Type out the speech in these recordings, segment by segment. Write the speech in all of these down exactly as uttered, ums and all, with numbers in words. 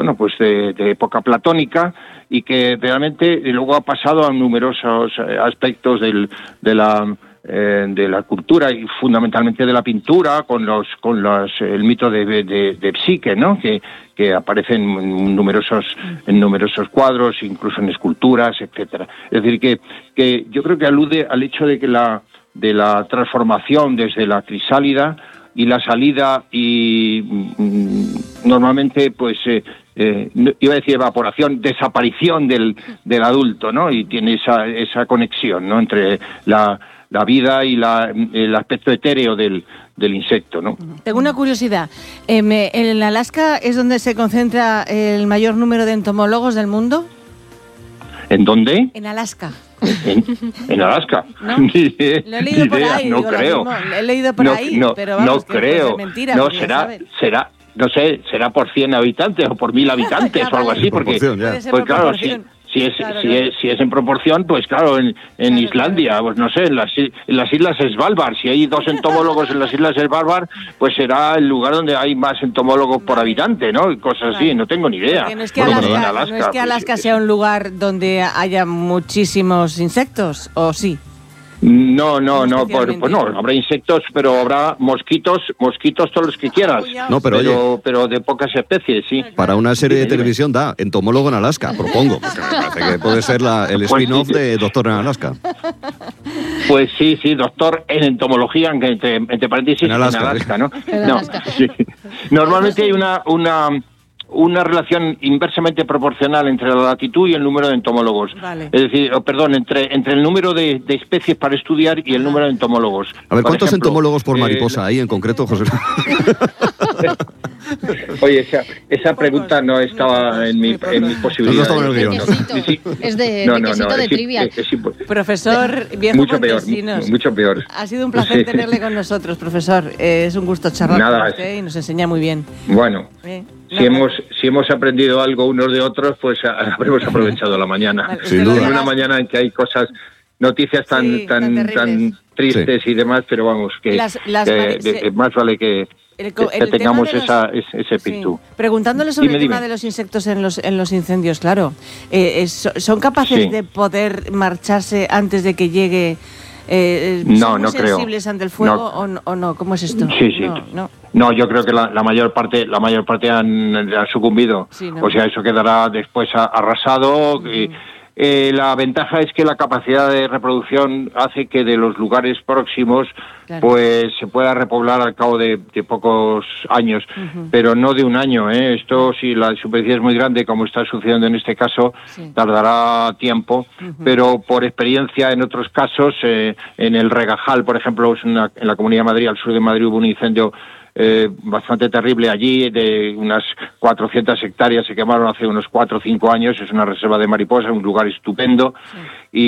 bueno, pues de, de época platónica, y que realmente luego ha pasado a numerosos aspectos del, de la eh, de la cultura y fundamentalmente de la pintura, con los con los el mito de, de, de Psique, ¿no? Que que aparecen en numerosos en numerosos cuadros, incluso en esculturas, etcétera. Es decir, que que yo creo que alude al hecho de que la de la transformación desde la crisálida y la salida y mm, normalmente pues eh, eh, iba a decir evaporación, desaparición del del adulto, ¿no? Y tiene esa esa conexión, ¿no? Entre la la vida y la, el aspecto etéreo del del insecto, ¿no? Tengo una curiosidad. Eh, ¿En Alaska es donde se concentra el mayor número de entomólogos del mundo? ¿En dónde? En Alaska. ¿En, en Alaska? ¿No? Lo he leído por idea, ahí. No digo, creo. Lo he leído por no, ahí, no, pero vamos, no que puede creo. ser mentira, no, será, será, no sé, será por cien habitantes o por mil habitantes o algo así, porque, pues claro, sí. Si es, claro, si, es, si es en proporción, pues claro, en, en claro, Islandia, claro. Pues no sé, en las, en las islas Svalbard, si hay dos entomólogos en las islas Svalbard, pues será el lugar donde hay más entomólogos por habitante, ¿no? Y cosas claro. así, no tengo ni idea. No es que Alaska, bueno, Alaska, no es que Alaska pues, sea un lugar donde haya muchísimos insectos, ¿o sí? No, no, no, pues, pues no, habrá insectos, pero habrá mosquitos, mosquitos todos los que quieras. No, pero, pero, oye, pero de pocas especies, sí. Para una serie de televisión da entomólogo en Alaska, propongo, porque me parece que puede ser la, el spin-off pues sí. de Doctor en Alaska. Pues sí, sí, doctor en entomología, entre, entre paréntesis, en Alaska, en Alaska ¿no? En Alaska. No, sí. Normalmente hay una... una una relación inversamente proporcional entre la latitud y el número de entomólogos. Vale. Es decir, oh, perdón, entre entre el número de, de especies para estudiar y el número de entomólogos. A ver, por ¿cuántos ejemplo, entomólogos por mariposa eh, hay en concreto, José? Oye, esa, esa pregunta no estaba en mi, en mi posibilidad. No, no, no, no. Sí. Es de, no, de no, quesito no, de es, trivia. Es, es, es, profesor Viejo mucho peor, Montesinos. mucho peor. Ha sido un placer tenerle con nosotros, profesor. Eh, es un gusto charlar Nada, con usted y nos enseña muy bien. Bueno, eh, si hemos si hemos aprendido algo unos de otros, pues habremos aprovechado la mañana. Vale, sin duda. Una mañana en que hay cosas, noticias tan sí, tan tan, tan tristes sí. y demás, pero vamos, que, las, las que mari- de, más vale que, el, que el tengamos los, esa, ese, ese espíritu. Sí. Preguntándole sobre dime, el tema dime. de los insectos en los en los incendios, claro. Eh, es, ¿Son capaces sí. de poder marcharse antes de que llegue? Eh, no, ¿Son muy no creo. sensibles ante el fuego no. o, no, o no? ¿Cómo es esto? Sí, sí. No, no. no yo creo que la, la mayor parte la mayor parte han, han sucumbido. Sí, ¿no? O sea, eso quedará después a, arrasado. Mm. Y, eh, la ventaja es que la capacidad de reproducción hace que de los lugares próximos claro. pues se pueda repoblar al cabo de, de pocos años, uh-huh. pero no de un año, ¿eh? Esto, si la superficie es muy grande, como está sucediendo en este caso, sí. tardará tiempo, uh-huh. pero por experiencia en otros casos, eh, en el Regajal, por ejemplo, es una, en la Comunidad de Madrid, al sur de Madrid, hubo un incendio Eh, bastante terrible allí, de unas cuatrocientas hectáreas se quemaron hace unos cuatro o cinco años, es una reserva de mariposas, un lugar estupendo, sí.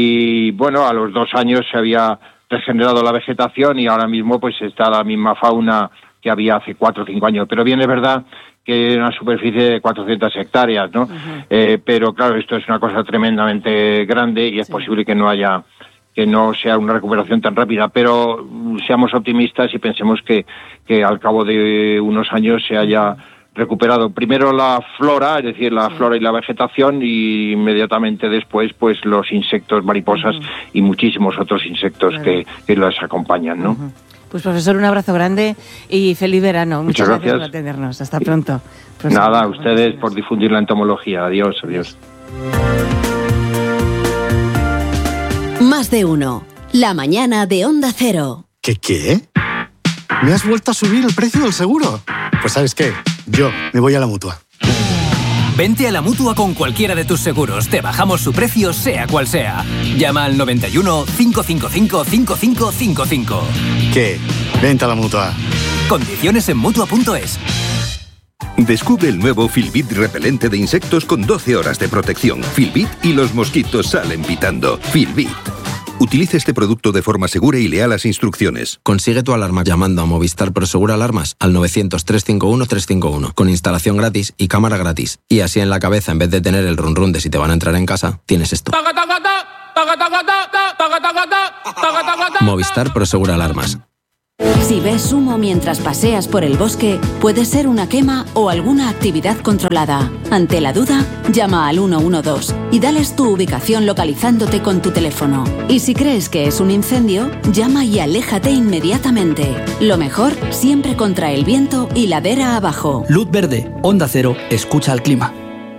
y bueno, a los dos años se había regenerado la vegetación y ahora mismo pues está la misma fauna que había hace cuatro o cinco años, pero bien es verdad que es una superficie de cuatrocientas hectáreas, ¿no? Uh-huh. Eh, pero claro, esto es una cosa tremendamente grande y es sí. posible que no haya que no sea una recuperación tan rápida, pero seamos optimistas y pensemos que, que al cabo de unos años se haya recuperado primero la flora, es decir, la sí. flora y la vegetación, y inmediatamente después pues los insectos, mariposas uh-huh. y muchísimos otros insectos claro. que, que las acompañan, ¿no? Uh-huh. Pues profesor, un abrazo grande y feliz verano. Muchas, Muchas gracias. gracias por atendernos. Hasta pronto. Profesor, Nada, a ustedes por difundir la entomología. Adiós, adiós. Más de uno. La mañana de Onda Cero. ¿Qué qué? ¿Me has vuelto a subir el precio del seguro? Pues ¿sabes qué? Yo me voy a la Mutua. Vente a la Mutua con cualquiera de tus seguros. Te bajamos su precio, sea cual sea. Llama al noventa y uno, cinco cinco cinco, cinco cinco cinco cinco. ¿Qué? Vente a la Mutua. Condiciones en Mutua punto es. Descubre el nuevo Filbit repelente de insectos con doce horas de protección. Filbit y los mosquitos salen pitando. Filbit. Utiliza este producto de forma segura y lea las instrucciones. Consigue tu alarma llamando a Movistar Prosegur Alarmas al novecientos, trescientos cincuenta y uno, trescientos cincuenta y uno con instalación gratis y cámara gratis. Y así en la cabeza, en vez de tener el run run de si te van a entrar en casa, tienes esto. Movistar Prosegur Alarmas. Si ves humo mientras paseas por el bosque, puede ser una quema o alguna actividad controlada. Ante la duda, llama al uno uno dos y dales tu ubicación localizándote con tu teléfono. Y si crees que es un incendio, llama y aléjate inmediatamente. Lo mejor, siempre contra el viento y ladera abajo. Luz verde, Onda Cero, escucha al clima.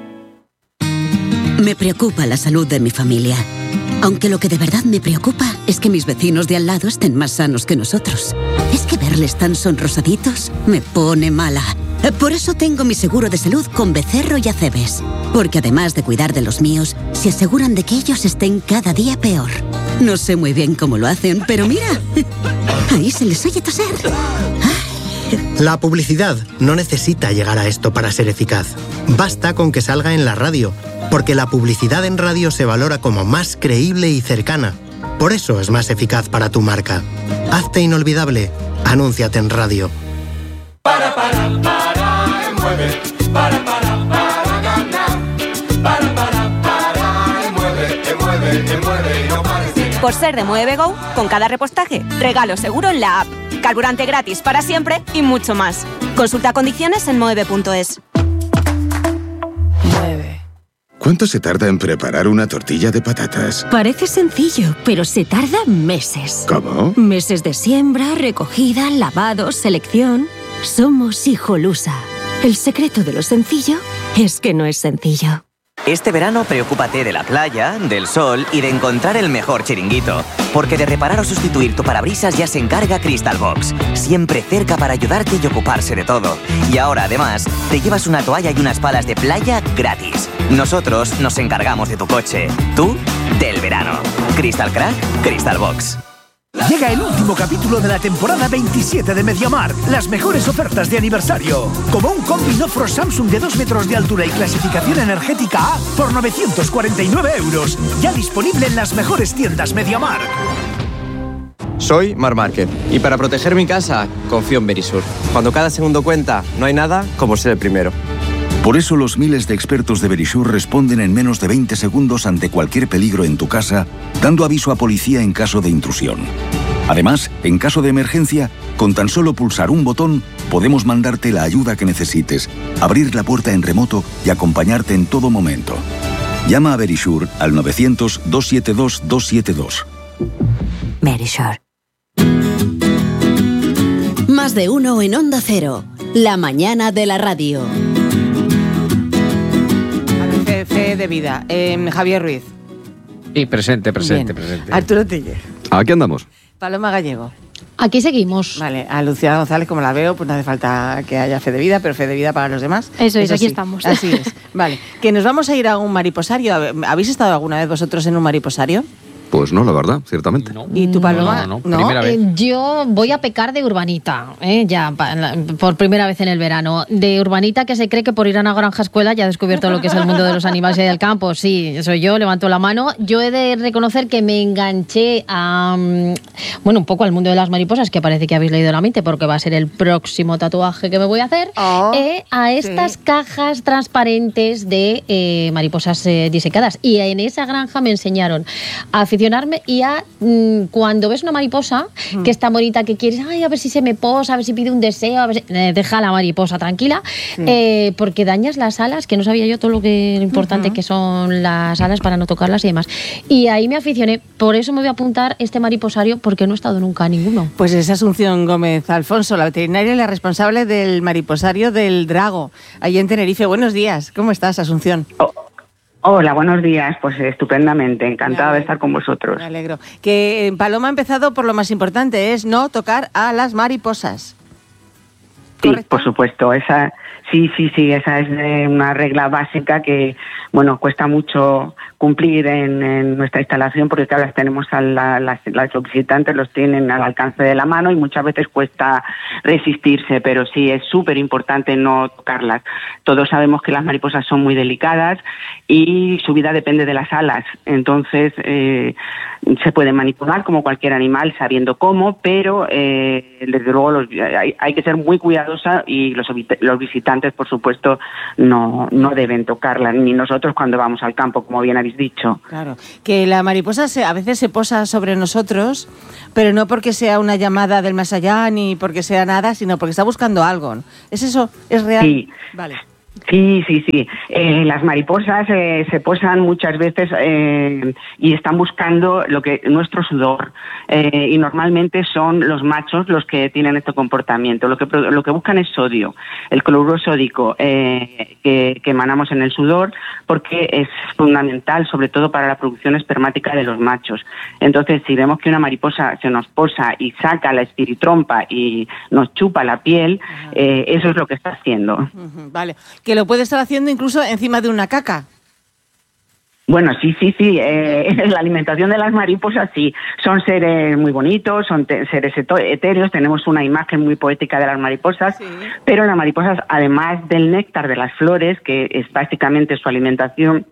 Me preocupa la salud de mi familia. Aunque lo que de verdad me preocupa es que mis vecinos de al lado estén más sanos que nosotros. Es que verles tan sonrosaditos me pone mala. Por eso tengo mi seguro de salud con Becerro y Acebes. Porque además de cuidar de los míos, se aseguran de que ellos estén cada día peor. No sé muy bien cómo lo hacen, pero mira, ahí se les oye toser. La publicidad no necesita llegar a esto para ser eficaz. Basta con que salga en la radio, porque la publicidad en radio se valora como más creíble y cercana. Por eso es más eficaz para tu marca. Hazte inolvidable. Anúnciate en radio. Para, para, para, mueve. Para, para, para ganar. Para, para, para, mueve, mueve, mueve y no pares de ganar. Por ser de Mueve Go, con cada repostaje, regalo seguro en la app. Carburante gratis para siempre y mucho más. Consulta condiciones en moeve punto es. ¿Cuánto se tarda en preparar una tortilla de patatas? Parece sencillo, pero se tarda meses. ¿Cómo? Meses de siembra, recogida, lavado, selección. Somos Hijolusa. El secreto de lo sencillo es que no es sencillo. Este verano preocúpate de la playa, del sol y de encontrar el mejor chiringuito. Porque de reparar o sustituir tu parabrisas ya se encarga Crystal Box. Siempre cerca para ayudarte y ocuparse de todo. Y ahora, además, te llevas una toalla y unas palas de playa gratis. Nosotros nos encargamos de tu coche. Tú, del verano. Crystal Crack, Crystal Box. Llega el último capítulo de la temporada veintisiete de MediaMarkt. Las mejores ofertas de aniversario. Como un combi Nofro Samsung de dos metros de altura y clasificación energética A por novecientos cuarenta y nueve euros. Ya disponible en las mejores tiendas MediaMarkt. Soy Mar Márquez y para proteger mi casa confío en Verisur. Cuando cada segundo cuenta, no hay nada como ser el primero. Por eso los miles de expertos de Verisur responden en menos de veinte segundos ante cualquier peligro en tu casa, dando aviso a policía en caso de intrusión. Además, en caso de emergencia, con tan solo pulsar un botón, podemos mandarte la ayuda que necesites, abrir la puerta en remoto y acompañarte en todo momento. Llama a Verisur al novecientos, doscientos setenta y dos, doscientos setenta y dos. Verisur. Más de uno en Onda Cero. La mañana de la radio. Fe de vida. Eh, Javier Ruiz. Y presente, presente, Bien. presente. Arturo Tiller. Aquí andamos. Paloma Gallego. Aquí seguimos. Vale, a Lucía González, como la veo, pues no hace falta que haya fe de vida, pero fe de vida para los demás. Eso es, Eso aquí sí, estamos. Así es. Vale, que nos vamos a ir a un mariposario. ¿Habéis estado alguna vez vosotros en un mariposario? Pues no, la verdad, ciertamente. No. ¿Y tu Paloma? No, no, no. Primera vez. Eh, yo voy a pecar de urbanita, ¿eh? ya pa- la- por primera vez en el verano. De urbanita que se cree que por ir a una granja escuela ya ha descubierto lo que es el mundo de los animales y del campo. Sí, soy yo, levanto la mano. Yo he de reconocer que me enganché a, mm, bueno, un poco al mundo de las mariposas, que parece que habéis leído la mente porque va a ser el próximo tatuaje que me voy a hacer, Oh, eh, a estas sí. cajas transparentes de eh, mariposas eh, disecadas. Y en esa granja me enseñaron a aficionarme y a mm, cuando ves una mariposa Mm. que está bonita, que quieres, ay, a ver si se me posa, a ver si pide un deseo, a ver si... eh, deja la mariposa tranquila, Sí. eh, porque dañas las alas, que no sabía yo todo lo que lo importante Ujú. que son las alas para no tocarlas y demás. Y ahí me aficioné, por eso me voy a apuntar este mariposario, porque no he estado nunca a ninguno. Pues es Asunción Gómez Alfonso, la veterinaria y la responsable del mariposario del Drago, allí en Tenerife. Buenos días, ¿cómo estás, Asunción? Oh, hola, buenos días, pues estupendamente, encantada de estar con vosotros. Me alegro. Que eh, Paloma ha empezado por lo más importante, es no tocar a las mariposas. Sí, ¿Correcto? por supuesto, esa, sí, sí, sí, esa es eh, una regla básica que, bueno, cuesta mucho cumplir en, en nuestra instalación porque cada vez tenemos a la, las, las, los visitantes los tienen al alcance de la mano y muchas veces cuesta resistirse, pero sí es súper importante no tocarlas. Todos sabemos que las mariposas son muy delicadas y su vida depende de las alas, entonces eh, se puede manipular como cualquier animal sabiendo cómo, pero eh, desde luego los, hay, hay que ser muy cuidadosa y los, los visitantes, por supuesto, no, no deben tocarla, ni nosotros cuando vamos al campo, como bien ha dicho habéis dicho. Claro, que la mariposa se, a veces se posa sobre nosotros, pero no porque sea una llamada del más allá ni porque sea nada, sino porque está buscando algo. ¿Es eso? ¿Es real? Sí. Vale. Sí, sí, sí. Eh, las mariposas eh, se posan muchas veces eh, y están buscando lo que nuestro sudor eh, y normalmente son los machos los que tienen este comportamiento. Lo que lo que buscan es sodio, el cloruro sódico eh, que, que emanamos en el sudor, porque es fundamental, sobre todo para la producción espermática de los machos. Entonces, si vemos que una mariposa se nos posa y saca la espiritrompa y nos chupa la piel, eh, eso es lo que está haciendo. Uh-huh, vale. Que lo puede estar haciendo incluso encima de una caca. Bueno, sí, sí, sí. Eh, la alimentación de las mariposas, sí. Son seres muy bonitos, son te- seres eto- etéreos. Tenemos una imagen muy poética de las mariposas. Sí. Pero las mariposas, además del néctar de las flores, que es básicamente su alimentación,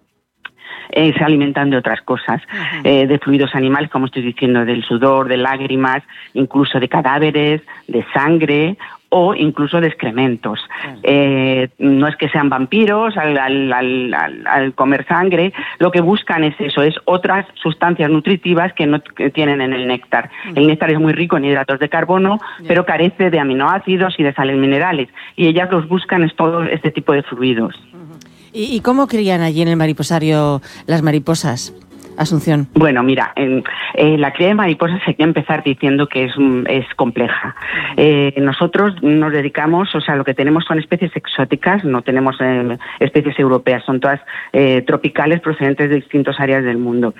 Eh, se alimentan de otras cosas, uh-huh. eh, de fluidos animales, como estoy diciendo, del sudor, de lágrimas, incluso de cadáveres, de sangre o incluso de excrementos. Uh-huh. Eh, no es que sean vampiros al, al, al, al, al comer sangre, lo que buscan es eso, es otras sustancias nutritivas que no que tienen en el néctar. Uh-huh. El néctar es muy rico en hidratos de carbono, yeah. pero carece de aminoácidos y de sales minerales, y ellas los buscan es todo este tipo de fluidos. Uh-huh. ¿Y, ¿Y cómo crían allí en el mariposario las mariposas, Asunción? Bueno, mira, en, eh, la cría de mariposas hay que empezar diciendo que es, es compleja. Eh, nosotros nos dedicamos, o sea, lo que tenemos son especies exóticas, no tenemos eh, especies europeas, son todas eh, tropicales procedentes de distintas áreas del mundo.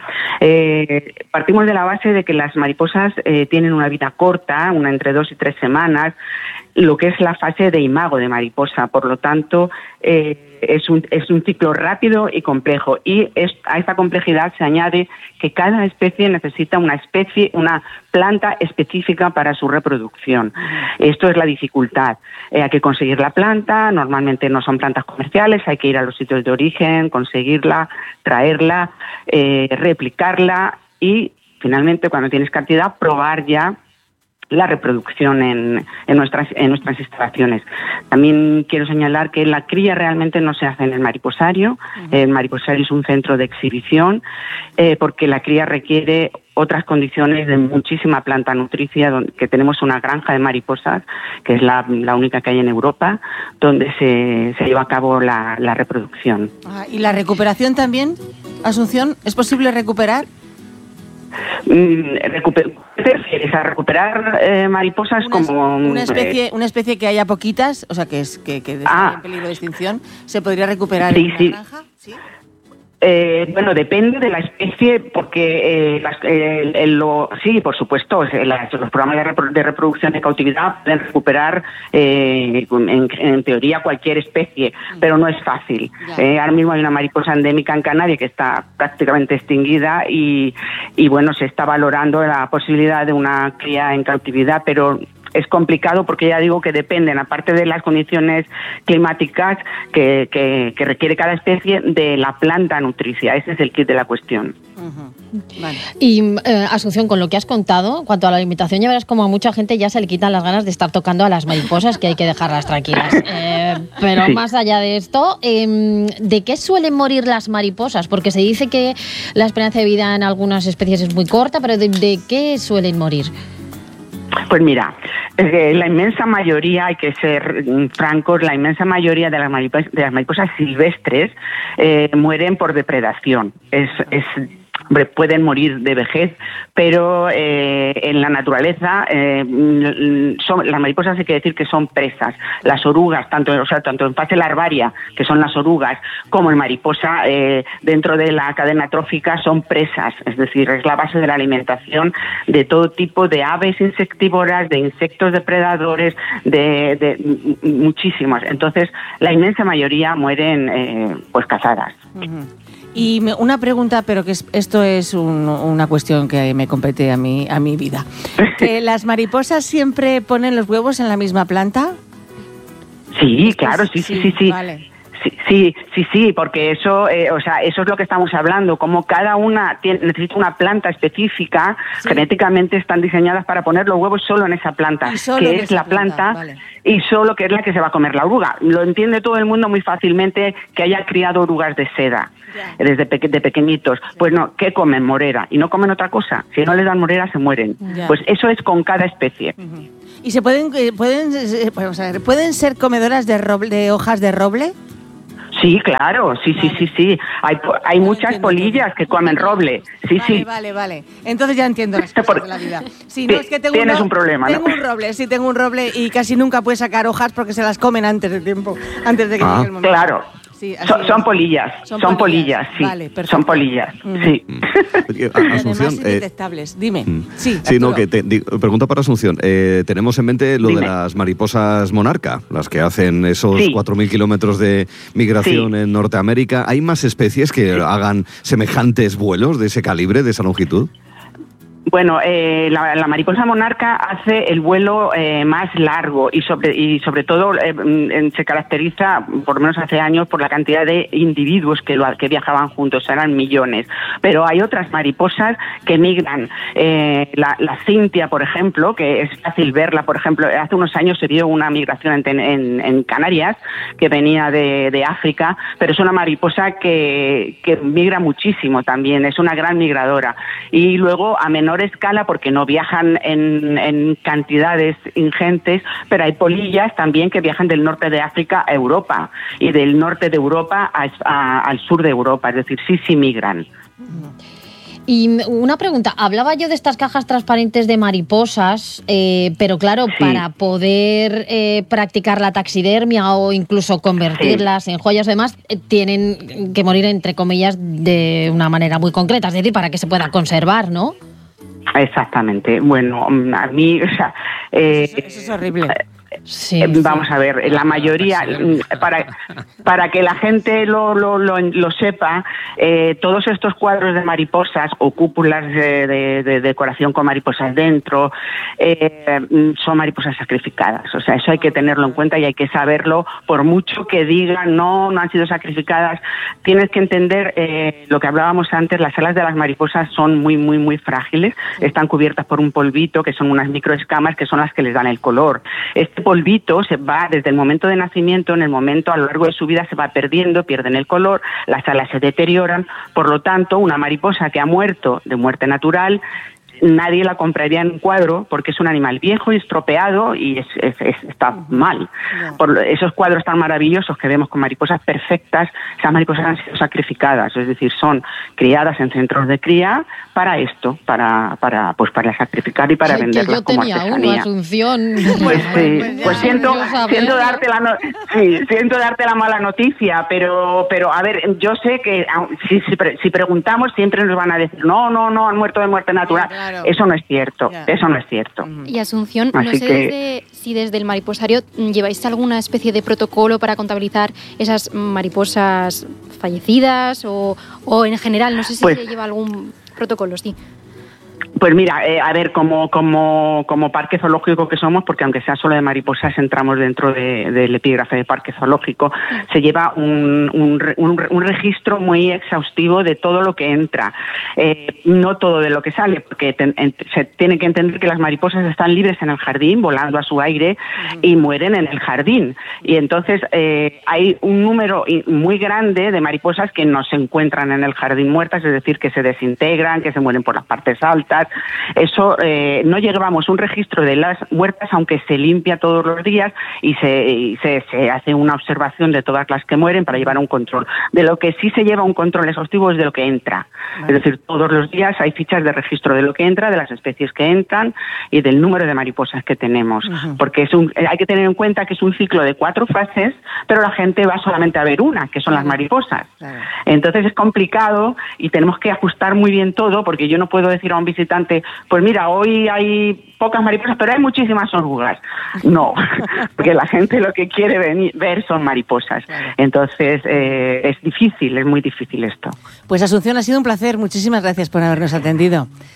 Eh, partimos de la base de que las mariposas eh, tienen una vida corta, una entre dos y tres semanas, lo que es la fase de imago de mariposa, por lo tanto eh, es un es un ciclo rápido y complejo, y es, a esta complejidad se añade que cada especie necesita una especie, una planta específica para su reproducción. Esto es la dificultad. Eh, hay que conseguir la planta, normalmente no son plantas comerciales, hay que ir a los sitios de origen, conseguirla, traerla, eh, replicarla y finalmente, cuando tienes cantidad, probar ya la reproducción en, en nuestras en nuestras instalaciones. También quiero señalar que la cría realmente no se hace en el mariposario. Uh-huh. El mariposario es un centro de exhibición eh, porque la cría requiere otras condiciones de muchísima planta nutricia, donde, que tenemos una granja de mariposas, que es la, la única que hay en Europa, donde se, se lleva a cabo la, la reproducción. Ah, ¿y la recuperación también, Asunción? ¿Es posible recuperar? Recuper- ¿Qué te refieres? ¿A recuperar eh, mariposas una, como...? Una especie, eh, una especie que haya poquitas, o sea, que, es, que, que está ah, en peligro de extinción, ¿se podría recuperar sí, en una sí. granja? ¿Sí? Eh, bueno, depende de la especie, porque eh, las, eh, el, lo, sí, por supuesto, las, los programas de, repro, de reproducción de cautividad pueden recuperar eh, en, en teoría cualquier especie, pero no es fácil. Eh, ahora mismo hay una mariposa endémica en Canarias que está prácticamente extinguida y, y bueno, se está valorando la posibilidad de una cría en cautividad, pero es complicado porque ya digo que dependen, aparte de las condiciones climáticas que, que, que requiere cada especie, de la planta nutricia. Ese es el kit de la cuestión. Uh-huh. Vale. Y eh, Asunción, con lo que has contado, en cuanto a la alimentación, ya verás como a mucha gente ya se le quitan las ganas de estar tocando a las mariposas, que hay que dejarlas tranquilas. Eh, pero sí. Más allá de esto, eh, ¿de qué suelen morir las mariposas? Porque se dice que la esperanza de vida en algunas especies es muy corta, pero ¿de, de qué suelen morir? Pues mira, eh, la inmensa mayoría, hay que ser francos, la inmensa mayoría de las mariposas, de las mariposas silvestres eh, mueren por depredación. Es, es Hombre, pueden morir de vejez, pero eh, en la naturaleza eh, son, las mariposas hay que decir que son presas. Las orugas, tanto, o sea, tanto en fase larvaria, que son las orugas, como en mariposa eh, dentro de la cadena trófica son presas, es decir, es la base de la alimentación de todo tipo de aves insectívoras, de insectos depredadores, de, de muchísimos. Entonces, la inmensa mayoría mueren eh, pues cazadas. Uh-huh. Y me, una pregunta, pero que es, esto es un, una cuestión que me compete a mi, a mi vida. ¿Que las mariposas siempre ponen los huevos en la misma planta? Sí, claro, sí, sí, sí, sí. Vale. Sí, sí, sí, sí, porque eso, eh, o sea, eso es lo que estamos hablando, como cada una tiene, necesita una planta específica, sí. Genéticamente están diseñadas para poner los huevos solo en esa planta, que es la planta, planta vale. Y solo que es la que se va a comer la oruga. Lo entiende todo el mundo muy fácilmente que haya criado orugas de seda, ya. Desde peque, de pequeñitos. Sí. Pues no, ¿qué comen? Morera. Y no comen otra cosa. Si no les dan morera, se mueren. Ya. Pues eso es con cada especie. Uh-huh. ¿Y se pueden, pueden, vamos a ver, pueden ser comedoras de, roble, de hojas de roble? Sí, claro, sí, vale. sí, sí, sí. Hay, hay muchas entiendo, polillas entiendo. que comen roble. Sí, vale, sí. Vale, vale. Entonces ya entiendo las cosas de la vida. Sí, no, es que tengo Tienes un, un problema, tengo ¿no? un roble, sí, tengo un roble y casi nunca puedes sacar hojas porque se las comen antes de tiempo, antes de que ah, llegue el momento. Claro. Sí, son, son polillas, son, son polillas, polillas, sí. Vale, son polillas, mm. sí. Asunción, indetectables, eh, dime. Mm. Sí, sí no, que te, di, pregunta para Asunción. Eh, tenemos en mente lo dime. de las mariposas monarca, las que hacen esos sí. cuatro mil kilómetros de migración sí. en Norteamérica. ¿Hay más especies que sí. hagan semejantes vuelos de ese calibre, de esa longitud? Bueno, eh, la, la mariposa monarca hace el vuelo eh, más largo y sobre y sobre todo eh, se caracteriza, por lo menos hace años, por la cantidad de individuos que, lo, que viajaban juntos, eran millones. Pero hay otras mariposas que migran. Eh, la, la cintia, por ejemplo, que es fácil verla, por ejemplo, hace unos años se vio una migración en, en, en Canarias que venía de, de África, pero es una mariposa que, que migra muchísimo también, es una gran migradora. Y luego, a menor escala, porque no viajan en, en cantidades ingentes, pero hay polillas también que viajan del norte de África a Europa y del norte de Europa a, a, al sur de Europa, es decir, sí, sí migran. Y una pregunta, hablaba yo de estas cajas transparentes de mariposas, eh, pero claro, sí. para poder eh, practicar la taxidermia o incluso convertirlas sí. en joyas y demás, eh, tienen que morir, entre comillas, de una manera muy concreta, es decir, para que se pueda conservar, ¿no? Exactamente. Bueno, a mí, o sea... Eh, eso, eso es horrible. Sí, eh, vamos sí. a ver, la mayoría, para, para que la gente lo, lo, lo, lo sepa, eh, todos estos cuadros de mariposas o cúpulas de, de, de decoración con mariposas dentro, eh, son mariposas sacrificadas. O sea, eso hay que tenerlo en cuenta y hay que saberlo, por mucho que digan no, no han sido sacrificadas. Tienes que entender eh, lo que hablábamos antes, las alas de las mariposas son muy, muy, muy frágiles, sí. están cubiertas por un polvito, que son unas microescamas, que son las que les dan el color. Este polvito se va desde el momento de nacimiento, en el momento a lo largo de su vida se va perdiendo, pierden el color, las alas se deterioran, por lo tanto, una mariposa que ha muerto de muerte natural, nadie la compraría en un cuadro porque es un animal viejo y estropeado y es, es, es, está mal. No. Por esos cuadros tan maravillosos que vemos con mariposas perfectas, esas mariposas han sido sacrificadas, es decir, son criadas en centros de cría para esto, para para pues para sacrificar y para Ay, venderlas como artesanía. Yo tenía una Asunción. Pues sí, pues siento, siento darte la no, sí, siento darte la mala noticia, pero pero a ver, yo sé que si, si, si preguntamos siempre nos van a decir no, no, no, han muerto de muerte natural. Claro. Claro. Eso no es cierto, yeah. eso no es cierto. Y Asunción, Así no sé que... desde, si desde el mariposario lleváis alguna especie de protocolo para contabilizar esas mariposas fallecidas o, o en general, no sé si pues, se lleva algún protocolo, sí. Pues mira, eh, a ver, como, como, como parque zoológico que somos, porque aunque sea solo de mariposas, entramos dentro de, del epígrafe de parque zoológico, se lleva un, un, un, un registro muy exhaustivo de todo lo que entra. Eh, no todo de lo que sale, porque te, en, se tiene que entender que las mariposas están libres en el jardín, volando a su aire, y mueren en el jardín. Y entonces eh, hay un número muy grande de mariposas que no se encuentran en el jardín muertas, es decir, que se desintegran, que se mueren por las partes altas. Eso, eh, no llevamos un registro de las muertas, aunque se limpia todos los días y, se, y se, se hace una observación de todas las que mueren para llevar un control. De lo que sí se lleva un control exhaustivo es de lo que entra. Vale. Es decir, todos los días hay fichas de registro de lo que entra, de las especies que entran y del número de mariposas que tenemos. Uh-huh. Porque es un, hay que tener en cuenta que es un ciclo de cuatro fases, pero la gente va solamente a ver una, que son las mariposas. Claro. Entonces es complicado y tenemos que ajustar muy bien todo, porque yo no puedo decir a un visitante, pues mira, hoy hay pocas mariposas, pero hay muchísimas orugas. No, porque la gente lo que quiere venir, ver son mariposas. Claro. Entonces, eh, es difícil, es muy difícil esto. Pues Asunción, ha sido un placer. Muchísimas gracias por habernos atendido.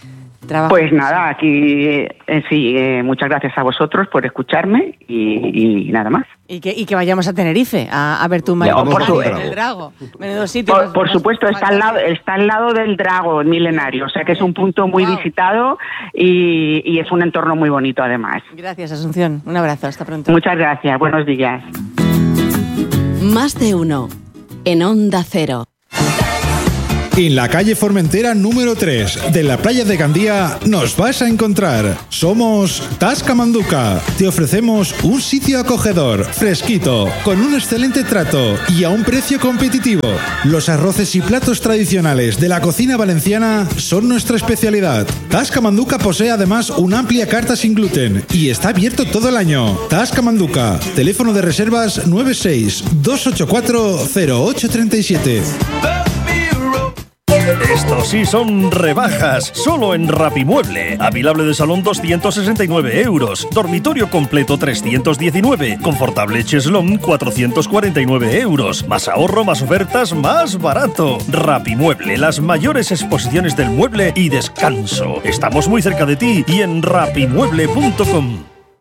Trabajo. Pues nada, aquí eh, sí, eh, muchas gracias a vosotros por escucharme y, y nada más. Y que, y que vayamos a Tenerife a, a ver tu mariposa por su, del Drago. Menudo sitio. Por, por supuesto, está al, lado, está al lado del Drago milenario, o sea que es un punto muy wow. visitado y, y es un entorno muy bonito además. Gracias, Asunción. Un abrazo, hasta pronto. Muchas gracias, buenos días. Más de uno, en Onda Cero. En la calle Formentera número tres de la playa de Gandía nos vas a encontrar. Somos Tasca Manduca. Te ofrecemos un sitio acogedor, fresquito, con un excelente trato y a un precio competitivo. Los arroces y platos tradicionales de la cocina valenciana son nuestra especialidad. Tasca Manduca posee además una amplia carta sin gluten y está abierto todo el año. Tasca Manduca. Teléfono de reservas nueve seis dos ocho cuatro cero ocho tres siete. Estos sí son rebajas, solo en Rapimueble. Avilable de salón doscientos sesenta y nueve euros, dormitorio completo trescientos diecinueve, confortable cheslón cuatrocientos cuarenta y nueve euros. Más ahorro, más ofertas, más barato. Rapimueble, las mayores exposiciones del mueble y descanso. Estamos muy cerca de ti y en rapimueble punto com.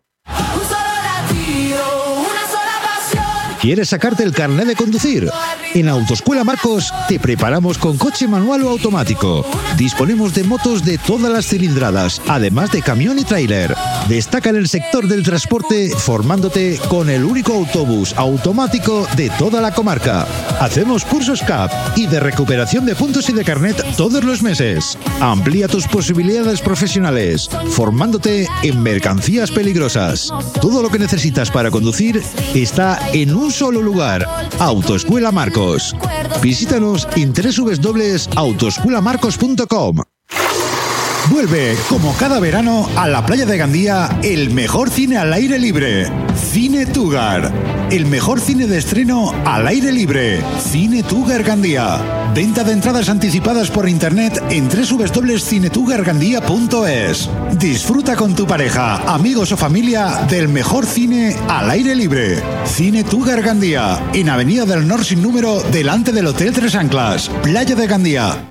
¿Quieres sacarte el carnet de conducir? En Autoescuela Marcos te preparamos con coche manual o automático. Disponemos de motos de todas las cilindradas, además de camión y tráiler. Destaca en el sector del transporte formándote con el único autobús automático de toda la comarca. Hacemos cursos C A P y de recuperación de puntos y de carnet todos los meses. Amplía tus posibilidades profesionales, formándote en mercancías peligrosas. Todo lo que necesitas para conducir está en un solo lugar. Autoescuela Marcos. Visítanos en doble u doble u doble u punto autoescuela marcos punto com. Vuelve, como cada verano, a la playa de Gandía el mejor cine al aire libre. Cine Tugar. El mejor cine de estreno al aire libre. Cine Tugar Gandía. Venta de entradas anticipadas por internet en doble u doble u doble u punto cine tugar gandía punto es. Disfruta con tu pareja, amigos o familia del mejor cine al aire libre. Cine Tugar Gandía. En Avenida del Nor sin número, delante del Hotel Tres Anclas. Playa de Gandía.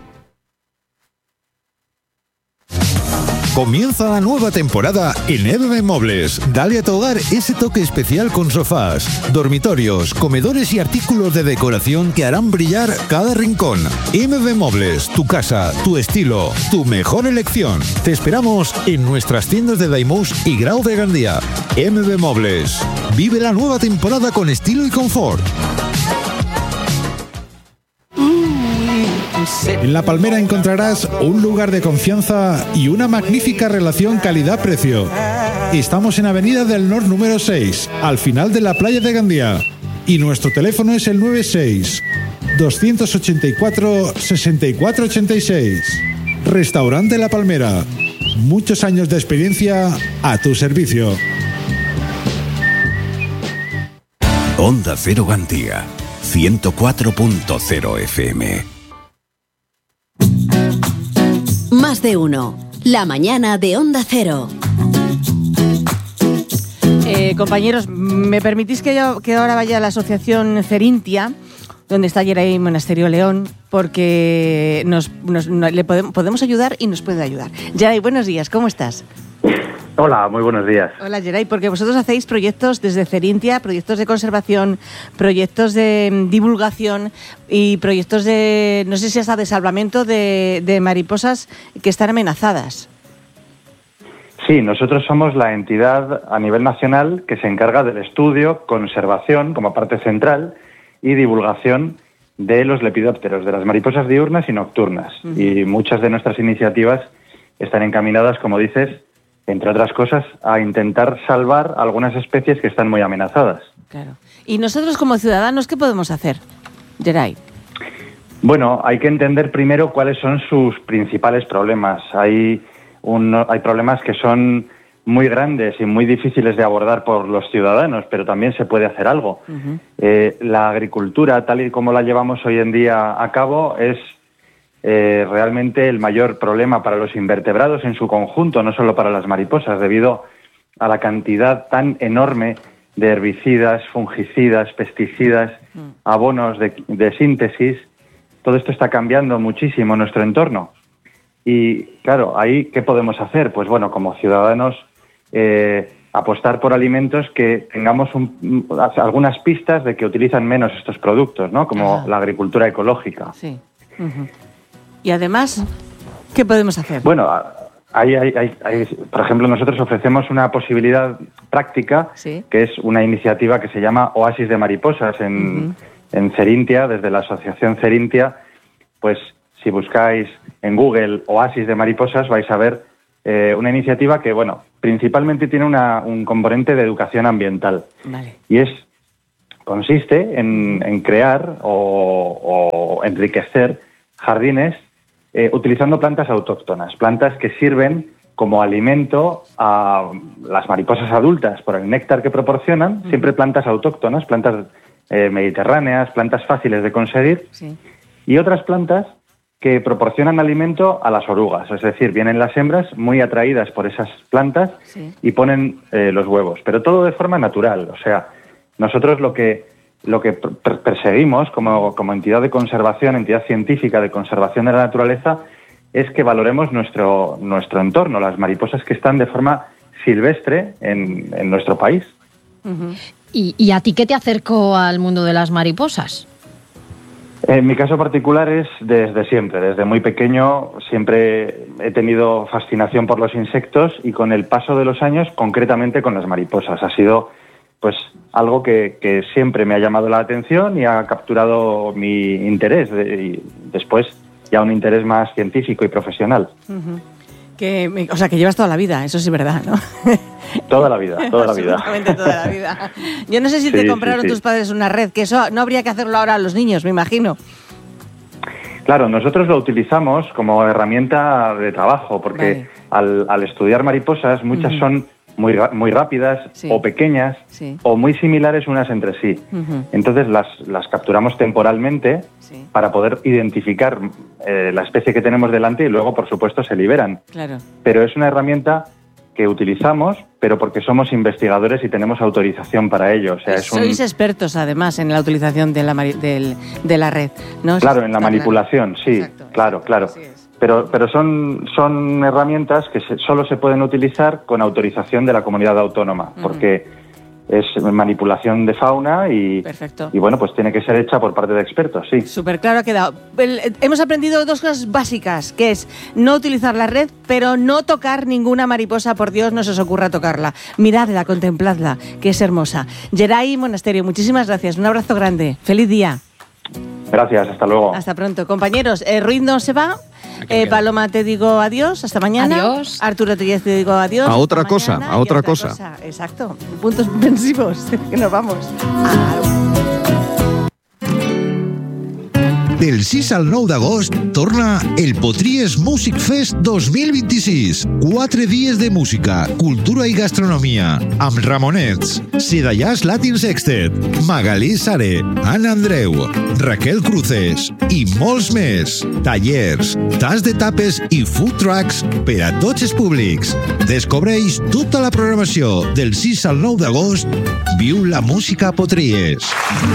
Comienza la nueva temporada en M B Muebles. Dale a tu hogar ese toque especial con sofás, dormitorios, comedores y artículos de decoración que harán brillar cada rincón. M B Muebles, tu casa, tu estilo, tu mejor elección. Te esperamos en nuestras tiendas de Daimús y Grau de Gandía. M B Muebles. Vive la nueva temporada con estilo y confort. En La Palmera encontrarás un lugar de confianza y una magnífica relación calidad-precio. Estamos en Avenida del Nor número seis, al final de la playa de Gandía. Y nuestro teléfono es el nueve seis dos ocho cuatro seis cuatro ocho seis. Restaurante La Palmera. Muchos años de experiencia a tu servicio. Onda Cero Gandía, ciento cuatro punto cero F M. Más de uno. La mañana de Onda Cero. Eh, compañeros, ¿me permitís que, yo, que ahora vaya a la asociación Cerintia, donde está Yeray Monasterio León, porque nos, nos, no, le podemos, podemos ayudar y nos puede ayudar? Yeray, buenos días, ¿cómo estás? Hola, muy buenos días. Hola, Yeray, porque vosotros hacéis proyectos desde Cerintia, proyectos de conservación, proyectos de divulgación y proyectos de, no sé si hasta de salvamento de, de mariposas que están amenazadas. Sí, nosotros somos la entidad a nivel nacional que se encarga del estudio, conservación como parte central y divulgación de los lepidópteros, de las mariposas diurnas y nocturnas. Uh-huh. Y muchas de nuestras iniciativas están encaminadas, como dices, entre otras cosas, a intentar salvar algunas especies que están muy amenazadas. Claro. ¿Y nosotros como ciudadanos qué podemos hacer, Yeray? Bueno, hay que entender primero cuáles son sus principales problemas. Hay, un, hay problemas que son muy grandes y muy difíciles de abordar por los ciudadanos, pero también se puede hacer algo. Uh-huh. Eh, la agricultura, tal y como la llevamos hoy en día a cabo, es Eh, realmente el mayor problema para los invertebrados en su conjunto, no solo para las mariposas, debido a la cantidad tan enorme de herbicidas, fungicidas, pesticidas, abonos de, de síntesis. Todo esto está cambiando muchísimo nuestro entorno. Y claro, ahí, ¿qué podemos hacer? Pues bueno, como ciudadanos, eh, apostar por alimentos que tengamos un, algunas pistas de que utilizan menos estos productos, ¿no? Como ah. la agricultura ecológica. Sí. Uh-huh. Y además, ¿qué podemos hacer? Bueno, hay, hay, hay, hay, por ejemplo, nosotros ofrecemos una posibilidad práctica, ¿sí? que es una iniciativa que se llama Oasis de Mariposas en, uh-huh. en Cerintia, desde la asociación Cerintia. Pues si buscáis en Google Oasis de Mariposas vais a ver eh, una iniciativa que, bueno, principalmente tiene una, un componente de educación ambiental. Vale. Y es consiste en, en crear o, o enriquecer jardines eh, utilizando plantas autóctonas, plantas que sirven como alimento a las mariposas adultas por el néctar que proporcionan, uh-huh. siempre plantas autóctonas, plantas eh, mediterráneas, plantas fáciles de conseguir. Sí. Y otras plantas que proporcionan alimento a las orugas, es decir, vienen las hembras muy atraídas por esas plantas sí. y ponen eh, los huevos, pero todo de forma natural. O sea, nosotros lo que, lo que per- perseguimos como, como entidad de conservación, entidad científica de conservación de la naturaleza, es que valoremos nuestro, nuestro entorno, las mariposas que están de forma silvestre en, en nuestro país. Uh-huh. ¿Y, ¿Y a ti qué te acercó al mundo de las mariposas? En mi caso particular es desde siempre, desde muy pequeño siempre he tenido fascinación por los insectos y con el paso de los años, concretamente con las mariposas. Ha sido pues algo que, que siempre me ha llamado la atención y ha capturado mi interés, de, y después ya un interés más científico y profesional. Uh-huh. Que, o sea, que llevas toda la vida, eso sí es verdad, ¿no? Toda la vida, toda la vida. Absolutamente toda la vida. Yo no sé si sí, te compraron sí, sí. tus padres una red, que eso no habría que hacerlo ahora a los niños, me imagino. Claro, nosotros lo utilizamos como herramienta de trabajo, porque vale. al, al estudiar mariposas, muchas uh-huh. son muy, muy rápidas sí. o pequeñas sí. o muy similares unas entre sí. Uh-huh. Entonces las, las capturamos temporalmente sí. para poder identificar eh, la especie que tenemos delante y luego, por supuesto, se liberan. Claro. Pero es una herramienta que utilizamos, pero porque somos investigadores y tenemos autorización para ello. O sea, es Sois un... expertos, además, en la utilización de la, mari- del, de la red, ¿no? Claro, en la manipulación, claro. sí, Exacto. claro, claro. Pero, pero son, son herramientas que se, solo se pueden utilizar con autorización de la comunidad autónoma, uh-huh. porque es manipulación de fauna y, y, bueno, pues tiene que ser hecha por parte de expertos, sí. Súper claro ha quedado. Hemos aprendido dos cosas básicas, que es no utilizar la red, pero no tocar ninguna mariposa, por Dios, no se os ocurra tocarla. Miradla, contempladla, que es hermosa. Geray Monasterio, muchísimas gracias, un abrazo grande, feliz día. Gracias, hasta luego. Hasta pronto. Compañeros, eh, Ruiz no se va. Eh, Paloma, te digo adiós, hasta mañana. Adiós. Arturo Tellez, te digo adiós. A otra cosa, mañana, a otra, otra cosa. cosa. Exacto. Puntos suspensivos, que nos vamos. Ah. Del sis al nou d'agost torna el Potries Music Fest dos mil vint-i-sis. Quatre dies de música, cultura i gastronomia, amb Ramonets, Sedallàs Latin Sextet, Magalí Sare, Anna Andreu, Raquel Cruces i molts més. Tallers, tas de tapes i food trucks per a tots els públics. Descobreix tota la programació del sis al nou d'agost. Viu la música a Potries.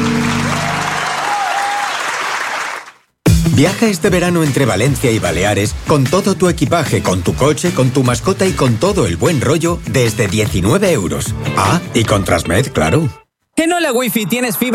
Viaja este verano entre Valencia y Baleares con todo tu equipaje, con tu coche, con tu mascota y con todo el buen rollo desde diecinueve euros. Ah, y con Transmed, claro. En Hola Wifi tienes fibra